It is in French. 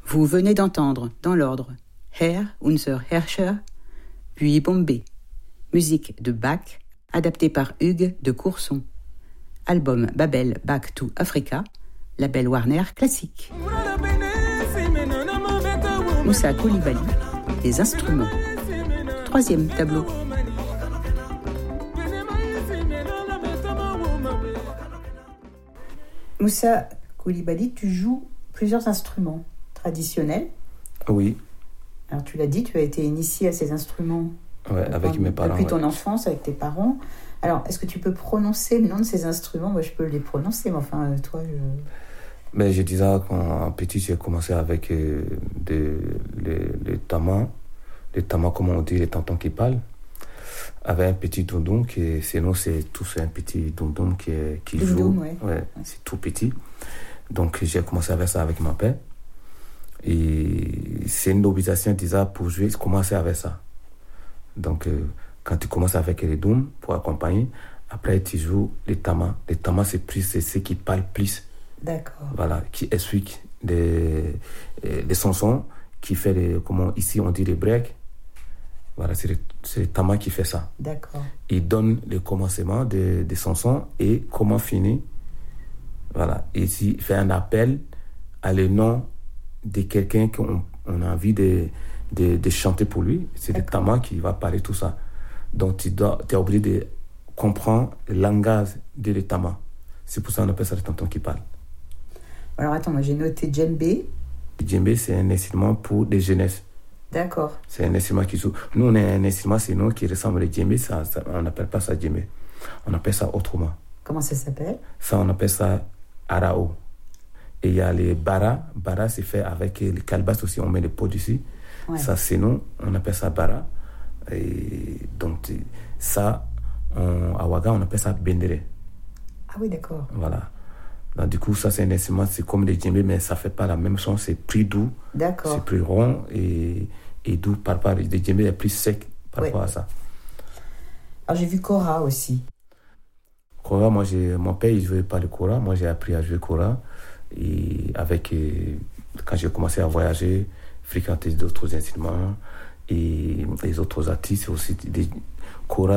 Vous venez d'entendre, dans l'ordre, Herr, unser Herrscher, puis Bombay. Musique de Bach, adaptée par Hugues de Courson. Album Babel Back to Africa, label Warner Classique. Moussa Coulibaly, des instruments. 3e tableau. Moussa Coulibaly, tu joues plusieurs instruments traditionnels. Oui. Alors tu l'as dit, tu as été initié à ces instruments avec mes parents. Depuis ton enfance, avec tes parents. Alors, est-ce que tu peux prononcer le nom de ces instruments ? Moi, je peux les prononcer, mais enfin, toi, Mais je disais, quand petit, j'ai commencé avec les tamas. Les tamas, comme on dit, les tontons qui parlent. Avec un petit dundum, sinon c'est tous un petit dundum qui joue. Ouais, c'est tout petit. Donc, j'ai commencé avec ça avec mon père. Et c'est une obligation, déjà, pour jouer, commencer avec ça. Donc, quand tu commences avec les dums pour accompagner, après tu joues les tamas. Les tamas, c'est ceux qui parlent plus. D'accord. Voilà, qui expliquent des chansons, qui fait comment ici on dit les breaks. Voilà, c'est le tamas qui fait ça. D'accord. Il donne le commencement des chansons et comment finir. Voilà, et il fait un appel à le nom de quelqu'un qu'on a envie de chanter pour lui. C'est le tamas qui va parler tout ça. Donc tu es obligé de comprendre le langage de le tamas. C'est pour ça qu'on appelle ça le tonton qui parle. Alors attends, moi j'ai noté djembé. Djembé, c'est un instrument pour des jeunesses. D'accord. C'est un instrument qui joue. Nous, on a un instrument, c'est nous qui ressemble au djembé. On n'appelle pas ça djembé. On appelle ça autrement. Comment ça s'appelle ? Ça, on appelle ça arao. Et il y a les bara. Bara, c'est fait avec les calebasses aussi. On met les pots dessus. Ouais. Ça, c'est nous. On appelle ça bara. Et donc, ça, à Ouaga, on appelle ça bendere. Ah oui, d'accord. Voilà. Donc, du coup, ça, c'est un instrument, c'est comme les djembés, mais ça ne fait pas la même chose. C'est plus doux. D'accord. C'est plus rond et doux par rapport. Les djembés est plus sec par rapport à ça. Alors, j'ai vu kora aussi. Kora, mon père, il ne jouait pas le kora. Moi, j'ai appris à jouer kora. Et quand j'ai commencé à voyager, fréquenter d'autres instruments et les autres artistes aussi, des choras